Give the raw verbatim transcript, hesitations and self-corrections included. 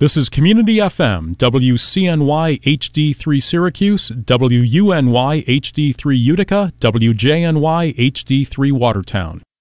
This is Community F M, W C N Y H D three Syracuse, W U N Y H D three Utica, W J N Y H D three Watertown.